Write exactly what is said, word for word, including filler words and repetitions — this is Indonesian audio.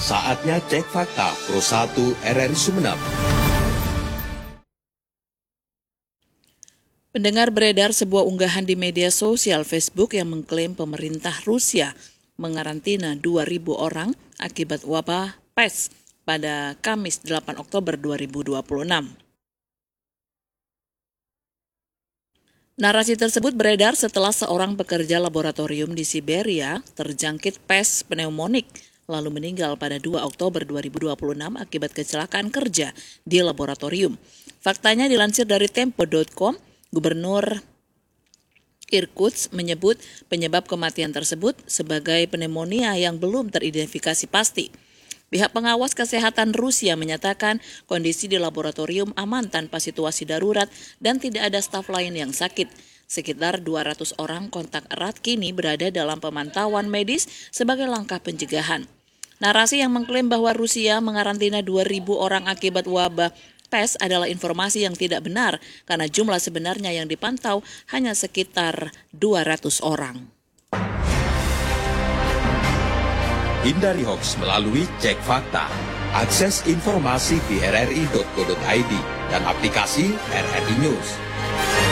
Saatnya cek fakta Pro satu R R I Sumeneb. Pendengar, beredar sebuah unggahan di media sosial Facebook yang mengklaim pemerintah Rusia mengarantina dua ribu orang akibat wabah P E S pada Kamis delapan Oktober dua ribu dua puluh enam. Narasi tersebut beredar setelah seorang pekerja laboratorium di Siberia terjangkit P E S pneumonik lalu meninggal pada dua Oktober dua ribu dua puluh enam akibat kecelakaan kerja di laboratorium. Faktanya dilansir dari tempo titik com, Gubernur Irkutsk menyebut penyebab kematian tersebut sebagai pneumonia yang belum teridentifikasi pasti. Pihak pengawas kesehatan Rusia menyatakan kondisi di laboratorium aman tanpa situasi darurat dan tidak ada staf lain yang sakit. Sekitar dua ratus orang kontak erat kini berada dalam pemantauan medis sebagai langkah pencegahan. Narasi yang mengklaim bahwa Rusia mengarantina dua ribu orang akibat wabah P E S adalah informasi yang tidak benar karena jumlah sebenarnya yang dipantau hanya sekitar dua ratus orang. Hindari hoax melalui Cek Fakta. Akses informasi di r r i titik co titik i d dan aplikasi R R I News.